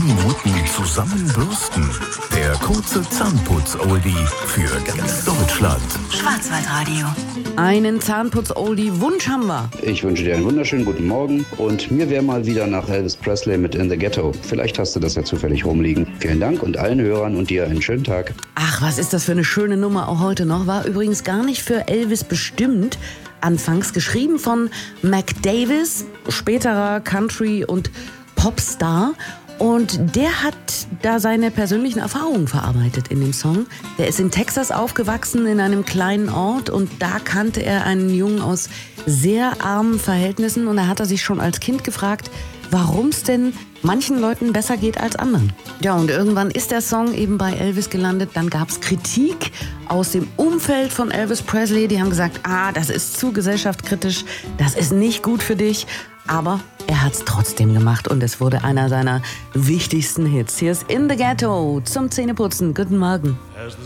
Minuten zusammenbürsten. Der kurze Zahnputz-Oldie für ganz Deutschland. Schwarzwaldradio. Einen Zahnputz-Oldie-Wunsch haben wir. Ich wünsche dir einen wunderschönen guten Morgen und mir wäre mal wieder nach Elvis Presley mit In the Ghetto. Vielleicht hast du das ja zufällig rumliegen. Vielen Dank und allen Hörern und dir einen schönen Tag. Ach, was ist das für eine schöne Nummer auch heute noch. War übrigens gar nicht für Elvis bestimmt. Anfangs geschrieben von Mac Davis, späterer Country- und Popstar. Und der hat da seine persönlichen Erfahrungen verarbeitet in dem Song. Der ist in Texas aufgewachsen, in einem kleinen Ort. Und da kannte er einen Jungen aus sehr armen Verhältnissen. Und da hat er sich schon als Kind gefragt, warum es denn manchen Leuten besser geht als anderen. Ja, und irgendwann ist der Song eben bei Elvis gelandet. Dann gab es Kritik aus dem Umfeld von Elvis Presley. Die haben gesagt, das ist zu gesellschaftskritisch, das ist nicht gut für dich. Aber er hat es trotzdem gemacht und es wurde einer seiner wichtigsten Hits. Hier ist In the Ghetto zum Zähneputzen. Guten Morgen. As the